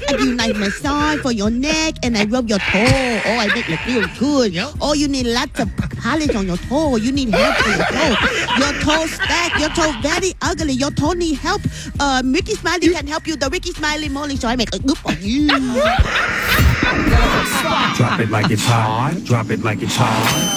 I do nice massage for your neck, and I rub your toe. Oh, I make you feel good. Yep. Oh, you need lots of polish on your toe. You need help for your toe. Your toe stack. Your toe very ugly. Your toe need help. Ricky Smiley can help you. The Ricky Smiley Morning Show. I make a good for you. Drop it like it's hot. Drop it like it's hot.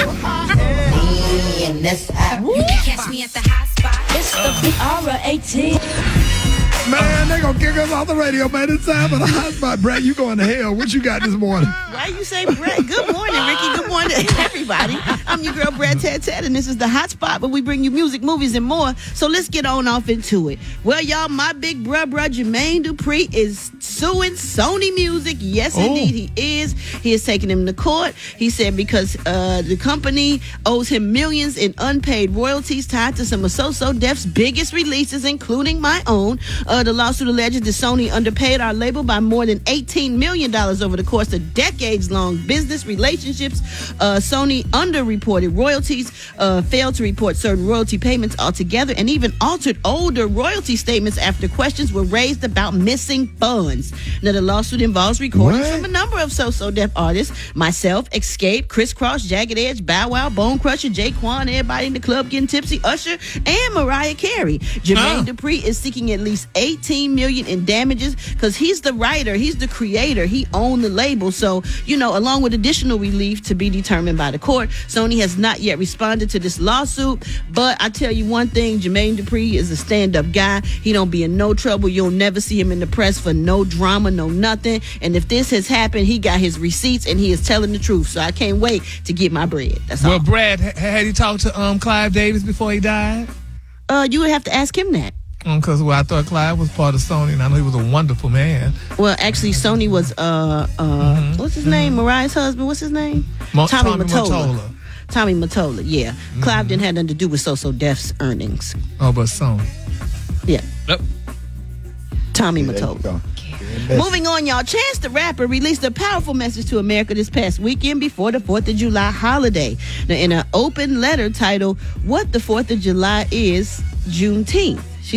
You can catch me at the hot spot. It's the BR18. Man, they gonna kick us off the radio, man. It's time for the hot spot. Brett, you going to hell. What you got this morning? Why you say Brett? Good morning, Ricky. Good morning, everybody. I'm your girl, Brad Ted, and this is the hot spot where we bring you music, movies, and more. So let's get on off into it. Well, y'all, my big bruh, Jermaine Dupri is suing Sony Music. Yes, indeed, he is. He is taking him to court. He said because the company owes him millions in unpaid royalties tied to some of So Def's biggest releases, including my own. The lawsuit alleges that Sony underpaid our label by more than $18 million over the course of decades-long business relationships. Sony underreported royalties, failed to report certain royalty payments altogether, and even altered older royalty statements after questions were raised about missing funds. Now, the lawsuit involves recordings from a number of So Def artists, myself, Escape, Criss Cross, Jagged Edge, Bow Wow, Bone Crusher, Jaquan, everybody in the club getting tipsy, Usher, and Mariah Carey. Jermaine Dupri is seeking at least $18 million in damages because he's the writer, he's the creator, he owned the label. So, along with additional relief to be determined by the court. Sony has not yet responded to this lawsuit, but I tell you one thing, Jermaine Dupri is a stand-up guy. He don't be in no trouble. You'll never see him in the press for no drama, no nothing. And if this has happened, he got his receipts and he is telling the truth. So I can't wait to get my bread. That's all. Well, Brad, had he talked to Clive Davis before he died? You would have to ask him that. Because I thought Clive was part of Sony, and I know he was a wonderful man. Well, actually, Sony was what's his name? Mariah's husband. What's his name? Tommy Mottola. Tommy Mottola. Yeah, Clive didn't have nothing to do with So Def's earnings. Oh, but Sony. Yeah. Yep. Tommy Mottola. Moving on, y'all. Chance the Rapper released a powerful message to America this past weekend before the 4th of July holiday. Now, in an open letter titled, "What the 4th of July is Juneteenth."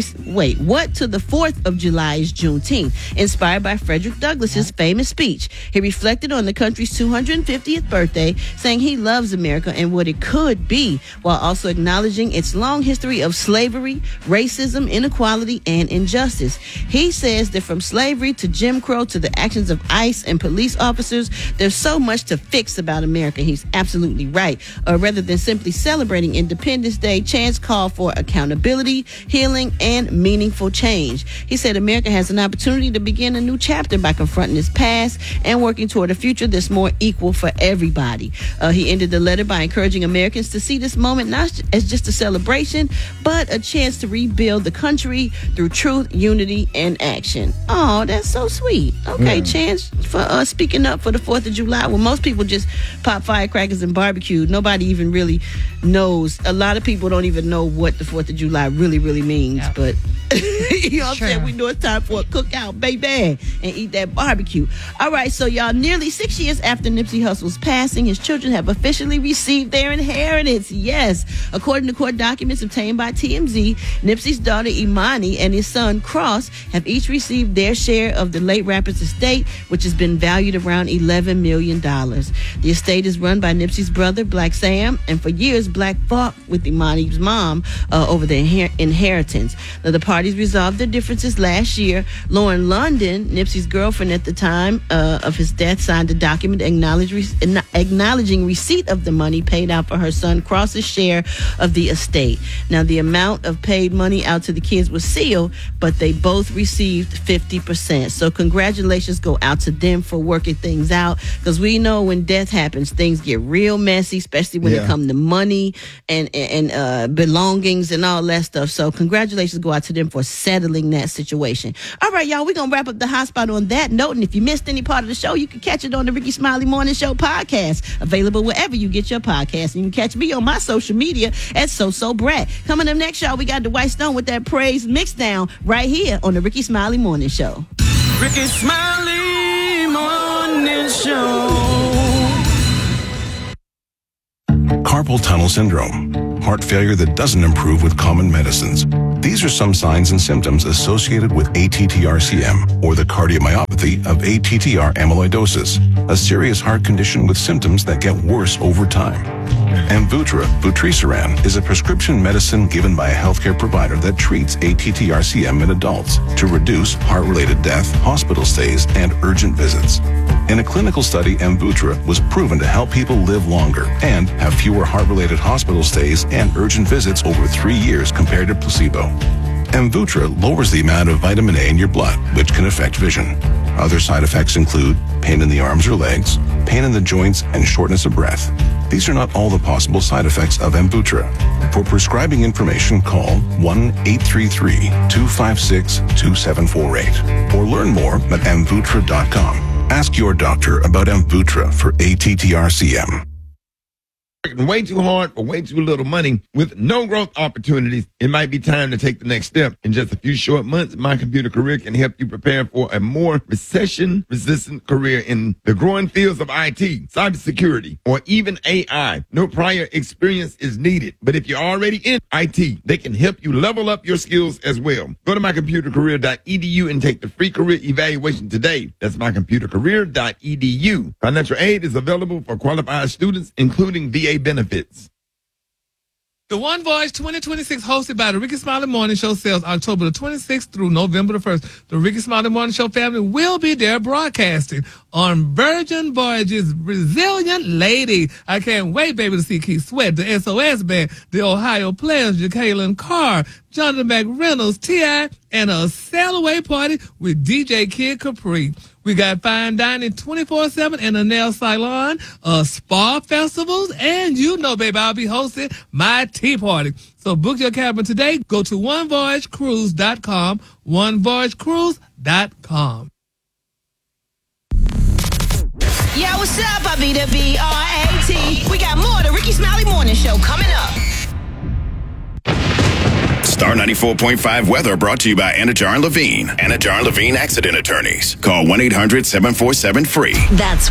What to the 4th of July is Juneteenth? Inspired by Frederick Douglass's famous speech. He reflected on the country's 250th birthday, saying he loves America and what it could be, while also acknowledging its long history of slavery, racism, inequality, and injustice. He says that from slavery to Jim Crow to the actions of ICE and police officers, there's so much to fix about America. He's absolutely right. Rather than simply celebrating Independence Day, Chance called for accountability, healing, and meaningful change. He said America has an opportunity to begin a new chapter by confronting its past and working toward a future that's more equal for everybody. He ended the letter by encouraging Americans to see this moment not as just a celebration, but a chance to rebuild the country through truth, unity, and action. Oh, that's so sweet. Okay, Chance, for speaking up for the 4th of July. Well, most people just pop firecrackers and barbecue. Nobody even really knows. A lot of people don't even know what the 4th of July really, really means. Yeah. But you know what I'm saying? We know it's time for a cookout, baby, and eat that barbecue. All right, so y'all, nearly 6 years after Nipsey Hussle's passing, his children have officially received their inheritance. Yes. According to court documents obtained by TMZ, Nipsey's daughter Imani and his son Cross have each received their share of the late rapper's estate, which has been valued around $11 million. The estate is run by Nipsey's brother, Black Sam, and for years, Black fought with Imani's mom over the inheritance. Now, the parties resolved their differences last year. Lauren London, Nipsey's girlfriend at the time of his death, signed a document acknowledging receipt of the money paid out for her son Cross's share of the estate. Now, the amount of paid money out to the kids was sealed, but they both received 50%. So congratulations go out to them for working things out, because we know when death happens, things get real messy, especially when it comes to money and belongings and all that stuff. So congratulations go out to them for settling that situation. All right, y'all, we're going to wrap up the hot spot on that note. And if you missed any part of the show, you can catch it on the Ricky Smiley Morning Show podcast, available wherever you get your podcast. And you can catch me on my social media at So Brat. Coming up next, y'all, we got Dwight Stone with that praise mixdown right here on the Ricky Smiley Morning Show. Ricky Smiley Morning Show. Carpal tunnel syndrome. heart failure that doesn't improve with common medicines. These are some signs and symptoms associated with ATTR-CM, or the cardiomyopathy of ATTR amyloidosis, a serious heart condition with symptoms that get worse over time. Amvuttra, vutrisiran, is a prescription medicine given by a healthcare provider that treats ATTR-CM in adults to reduce heart-related death, hospital stays, and urgent visits. In a clinical study, Amvuttra was proven to help people live longer and have fewer heart-related hospital stays and urgent visits over 3 years compared to placebo. Amvuttra lowers the amount of vitamin A in your blood, which can affect vision. Other side effects include pain in the arms or legs, pain in the joints, and shortness of breath. These are not all the possible side effects of Amvuttra. For prescribing information, call 1-833-256-2748 or learn more at amvuttra.com. Ask your doctor about Amvuttra for ATTR-CM. Working way too hard for way too little money with no growth opportunities, it might be time to take the next step. In just a few short months, My Computer Career can help you prepare for a more recession-resistant career in the growing fields of IT, cybersecurity, or even AI. No prior experience is needed, but if you're already in IT, they can help you level up your skills as well. Go to mycomputercareer.edu and take the free career evaluation today. That's mycomputercareer.edu. Financial aid is available for qualified students, including VA benefits. The One Voice 2026, hosted by the Ricky Smiley Morning Show, sails October the 26th through November the 1st. The Ricky Smiley Morning Show family will be there broadcasting on Virgin Voyages' Resilient Lady. I can't wait, baby, to see Keith Sweat, the SOS Band, the Ohio Players, Jacqueline Carr, Jonathan McReynolds, T.I., and a sail-away party with DJ Kid Capri. We got fine dining 24/7 and a nail salon, spa festivals, and you know, baby, I'll be hosting my tea party. So book your cabin today. Go to onevoyagecruise.com, onevoyagecruise.com. Yo, what's up? I be the B-R-A-T. We got more of the Ricky Smiley Morning Show coming up. Star 94.5 weather brought to you by Anajar and Levine. Anajar and Levine Accident Attorneys. Call 1-800-747-FREE. That's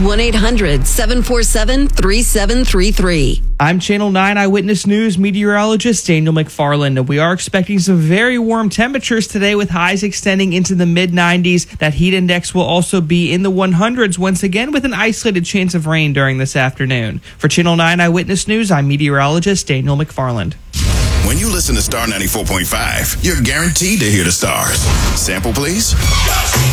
1-800-747-3733. I'm Channel 9 Eyewitness News meteorologist Daniel McFarland, and we are expecting some very warm temperatures today with highs extending into the mid-90s. That heat index will also be in the 100s once again with an isolated chance of rain during this afternoon. For Channel 9 Eyewitness News, I'm meteorologist Daniel McFarland. When you listen to Star 94.5, you're guaranteed to hear the stars. Sample, please.